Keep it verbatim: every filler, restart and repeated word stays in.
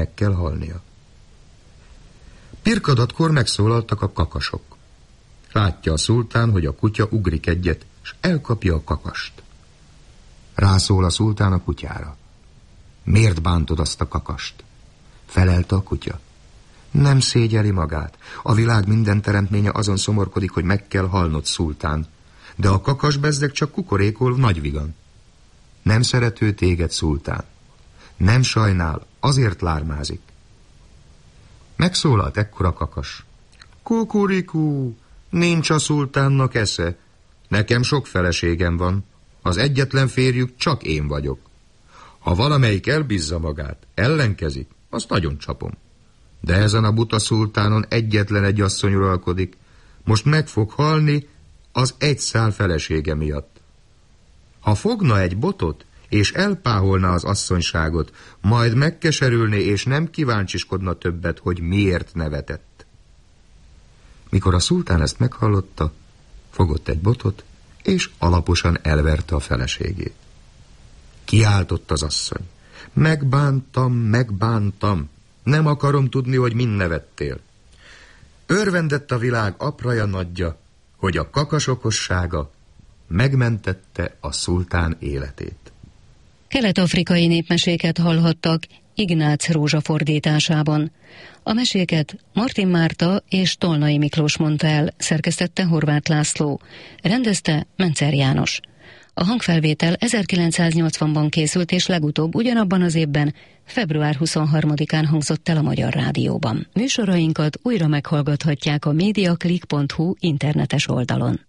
meg kell halnia. Pirkadatkor megszólaltak a kakasok. Látja a szultán, hogy a kutya ugrik egyet, és elkapja a kakast. Rászól a szultán a kutyára. Miért bántod azt a kakast? Felelte a kutya. Nem szégyeli magát. A világ minden teremtménye azon szomorkodik, hogy meg kell halnod, szultán. De a kakas bezdeg csak kukorékol nagyvigan. Nem szerető téged, szultán. Nem sajnál, azért lármázik. Megszólalt ekkor a kakas. Kukurikú, nincs a szultánnak esze. Nekem sok feleségem van. Az egyetlen férjük csak én vagyok. Ha valamelyik elbízza magát, ellenkezik, azt nagyon csapom. De ezen a buta szultánon egyetlen egy asszony uralkodik. Most meg fog halni az egy szál felesége miatt. Ha fogna egy botot, és elpáholna az asszonyságot, majd megkeserülné, és nem kíváncsiskodna többet, hogy miért nevetett. Mikor a szultán ezt meghallotta, fogott egy botot, és alaposan elverte a feleségét. Kiáltott az asszony. Megbántam, megbántam, nem akarom tudni, hogy mind nevettél. Örvendett a világ apraja nagyja, hogy a kakas okossága megmentette a szultán életét. Kelet-afrikai népmeséket hallhattak Ignác Rózsa fordításában. A meséket Martin Márta és Tolnai Miklós mondta el, szerkesztette Horváth László, rendezte Mencer János. A hangfelvétel ezerkilencszáznyolcvanban készült, és legutóbb ugyanabban az évben, február huszonharmadikán hangzott el a Magyar Rádióban. Műsorainkat újra meghallgathatják a mediaclick pont hu internetes oldalon.